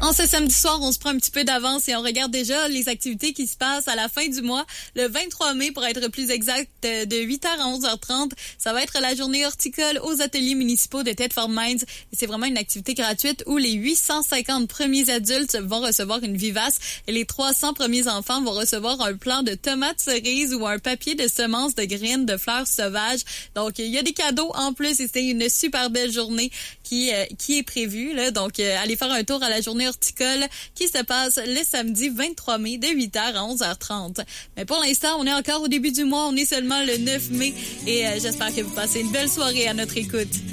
En ce samedi soir, on se prend un petit peu d'avance et on regarde déjà les activités qui se passent à la fin du mois, le 23 mai pour être plus exact, de 8h à 11h30. Ça va être la journée horticole aux ateliers municipaux de Thetford Mines. Et c'est vraiment une activité gratuite où les 850 premiers adultes vont recevoir une vivace et les 300 premiers enfants vont recevoir un plant de tomates cerises ou un papier de semences de graines de fleurs sauvages. Donc, il y a des cadeaux en plus et c'est une super belle journée qui est prévue, là. Donc, allez faire un tour à la journée horticole qui se passe le samedi 23 mai de 8h à 11h30. Mais pour l'instant, on est encore au début du mois. On est seulement le 9 mai et j'espère que vous passez une belle soirée à notre écoute.